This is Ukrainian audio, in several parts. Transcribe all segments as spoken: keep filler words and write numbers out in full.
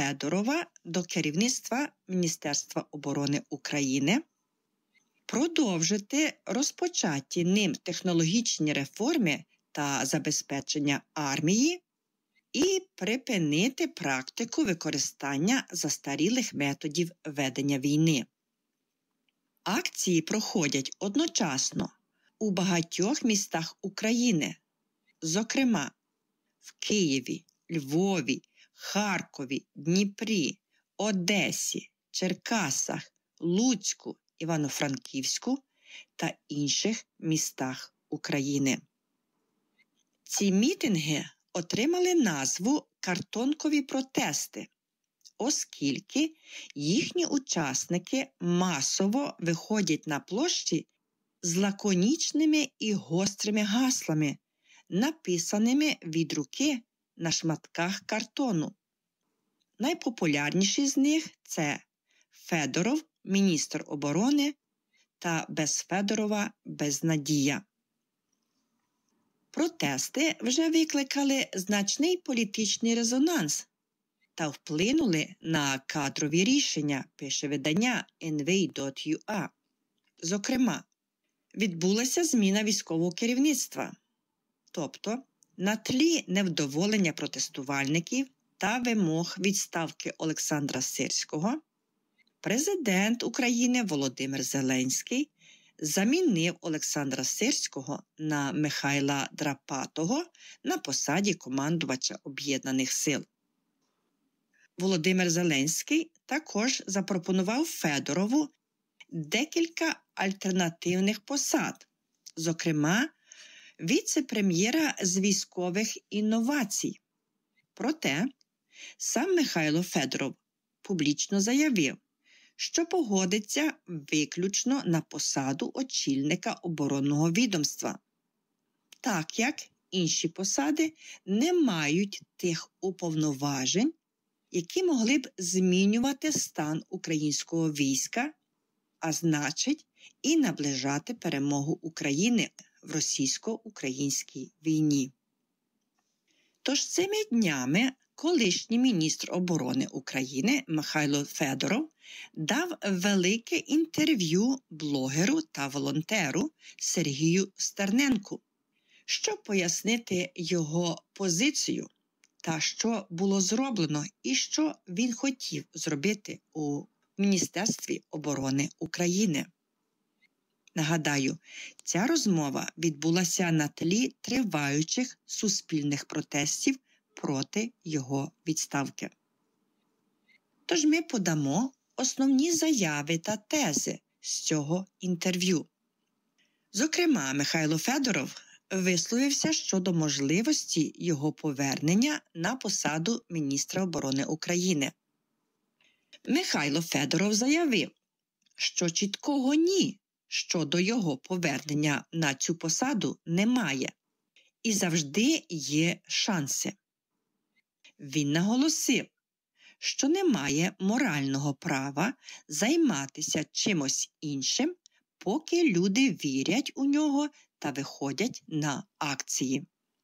Федорова до керівництва Міністерства оборони України, продовжити розпочаті ним технологічні реформи та забезпечення армії і припинити практику використання застарілих методів ведення війни. Акції проходять одночасно у багатьох містах України, зокрема в Києві, Львові, Харкові, Дніпрі, Одесі, Черкасах, Луцьку, Івано-Франківську та інших містах України. Ці мітинги отримали назву «Картонкові протести», оскільки їхні учасники масово виходять на площі з лаконічними і гострими гаслами, написаними від руки на шматках картону. Найпопулярніші з них – це «Федоров, міністр оборони» та «Без Федорова безнадія». Протести вже викликали значний політичний резонанс та вплинули на кадрові рішення, пише видання ен ве і крапка ю а. Зокрема, відбулася зміна військового керівництва, тобто на тлі невдоволення протестувальників та вимог відставки Олександра Сирського, президент України Володимир Зеленський замінив Олександра Сирського на Михайла Драпатого на посаді командувача Об'єднаних сил. Володимир Зеленський також запропонував Федорову декілька альтернативних посад, зокрема віце-прем'єра з військових інновацій. Проте сам Михайло Федоров публічно заявив, що погодиться виключно на посаду очільника оборонного відомства, так як інші посади не мають тих уповноважень, які могли б змінювати стан українського війська, а значить і наближати перемогу України в російсько-українській війні. Тож цими днями колишній міністр оборони України Михайло Федоров дав велике інтерв'ю блогеру та волонтеру Сергію Стерненку, щоб пояснити його позицію та що було зроблено і що він хотів зробити у Міністерстві оборони України. Нагадаю, ця розмова відбулася на тлі триваючих суспільних протестів проти його відставки. Тож ми подамо основні заяви та тези з цього інтерв'ю. Зокрема, Михайло Федоров висловився щодо можливості його повернення на посаду міністра оборони України. Михайло Федоров заявив, що чіткого «ні» щодо його повернення на цю посаду немає і завжди є шанси. Він наголосив, що немає морального права займатися чимось іншим, поки люди вірять у нього та виходять на акції.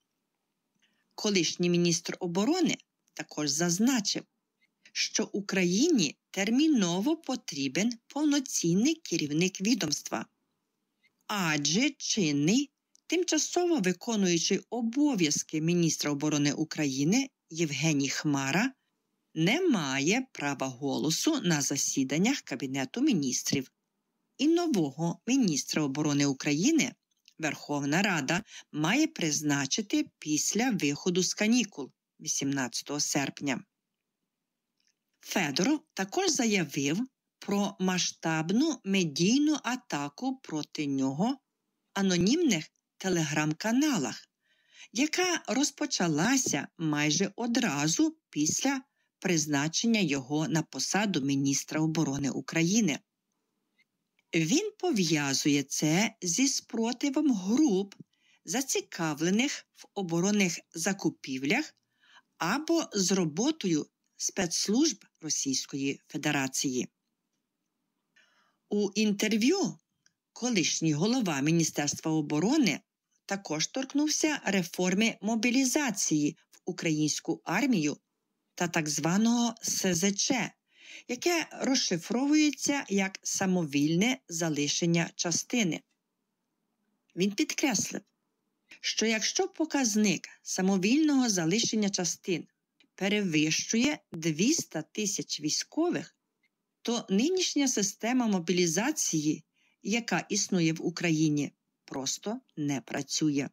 Колишній міністр оборони також зазначив, що Україні терміново потрібен повноцінний керівник відомства, адже чинний, тимчасово виконуючий обов'язки міністра оборони України Євгеній Хмара не має права голосу на засіданнях Кабінету міністрів. І нового міністра оборони України Верховна Рада має призначити після виходу з канікул вісімнадцятого серпня. Федоров також заявив про масштабну медійну атаку проти нього в анонімних телеграм-каналах, яка розпочалася майже одразу після призначення його на посаду міністра оборони України. Він пов'язує це зі спротивом груп, зацікавлених в оборонних закупівлях, або з роботою спецслужб Російської Федерації. У інтерв'ю колишній голова Міністерства оборони також торкнувся реформи мобілізації в українську армію та так званого С З Ч, яке розшифровується як самовільне залишення частини. Він підкреслив, що якщо показник самовільного залишення частин перевищує двісті тисяч військових, то нинішня система мобілізації, яка існує в Україні, просто не працює.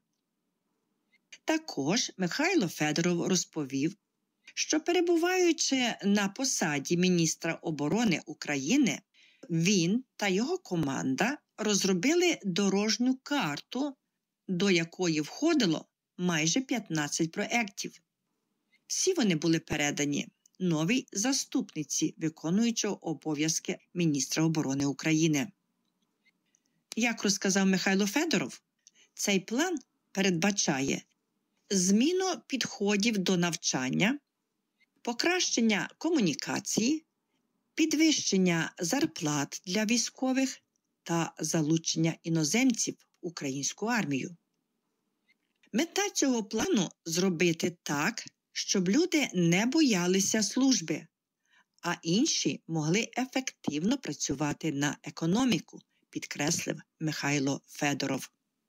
Також Михайло Федоров розповів, що перебуваючи на посаді міністра оборони України, він та його команда розробили дорожню карту, до якої входило майже п'ятнадцять проєктів. Всі вони були передані новій заступниці виконуючого обов'язки міністра оборони України. Як розказав Михайло Федоров, цей план передбачає зміну підходів до навчання, покращення комунікації, підвищення зарплат для військових та залучення іноземців в українську армію. Мета цього плану – зробити так, щоб люди не боялися служби, а інші могли ефективно працювати на економіку, підкреслив Михайло Федоров.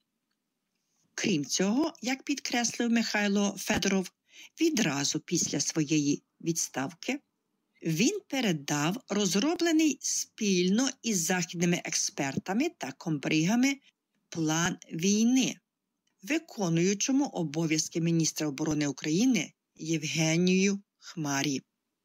Крім цього, як підкреслив Михайло Федоров, відразу після своєї відставки він передав розроблений спільно із західними експертами та комбригами план війни виконуючому обов'язки міністра оборони України Євгенію Хмарі.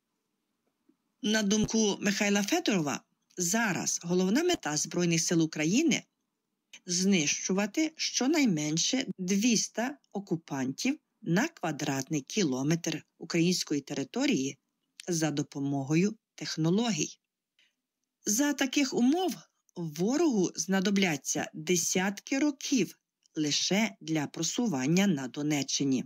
На думку Михайла Федорова, зараз головна мета Збройних сил України – знищувати щонайменше двісті окупантів на квадратний кілометр української території за допомогою технологій. За таких умов ворогу знадобляться десятки років лише для просування на Донеччині.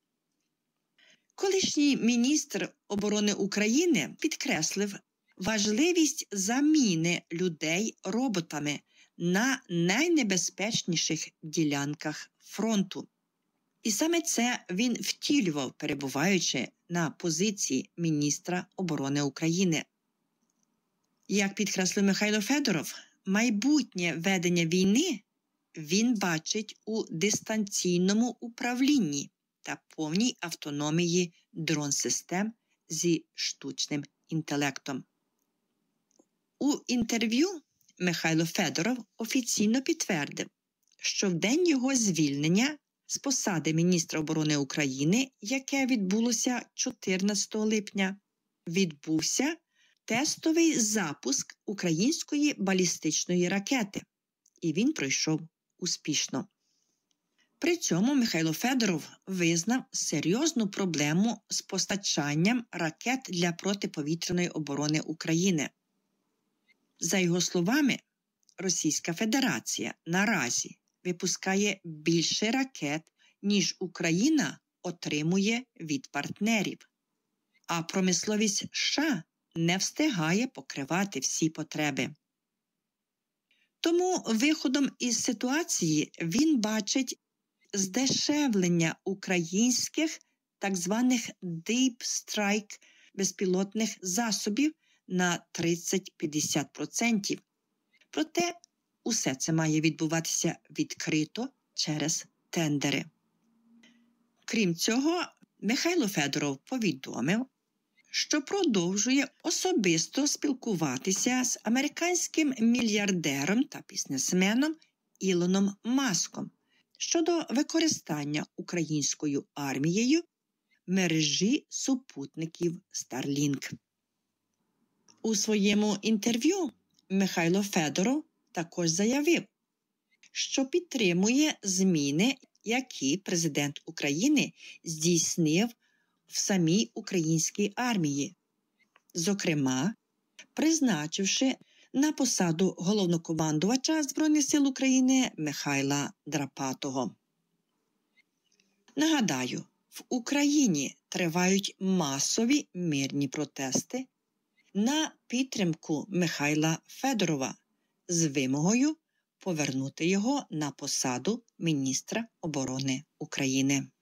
Колишній міністр оборони України підкреслив важливість заміни людей роботами на найнебезпечніших ділянках фронту. І саме це він втілював, перебуваючи на позиції міністра оборони України. Як підкреслив Михайло Федоров, майбутнє ведення війни він бачить у дистанційному управлінні та повній автономії дрон-систем зі штучним інтелектом. У інтерв'ю Михайло Федоров офіційно підтвердив, що в день його звільнення з посади міністра оборони України, яке відбулося чотирнадцятого липня, відбувся тестовий запуск української балістичної ракети, і він пройшов успішно. При цьому Михайло Федоров визнав серйозну проблему з постачанням ракет для протиповітряної оборони України. За його словами, Російська Федерація наразі випускає більше ракет, ніж Україна отримує від партнерів. А промисловість США не встигає покривати всі потреби. Тому виходом із ситуації він бачить здешевлення українських так званих Deep Strike безпілотних засобів на тридцять-п'ятдесят відсотків. Проте усе це має відбуватися відкрито через тендери. Крім цього, Михайло Федоров повідомив, що продовжує особисто спілкуватися з американським мільярдером та бізнесменом Ілоном Маском щодо використання українською армією мережі супутників Starlink. У своєму інтерв'ю Михайло Федоров також заявив, що підтримує зміни, які президент України здійснив в самій українській армії, зокрема, призначивши на посаду головнокомандувача Збройних сил України Михайла Драпатого. Нагадаю, в Україні тривають масові мирні протести на підтримку Михайла Федорова з вимогою повернути його на посаду міністра оборони України.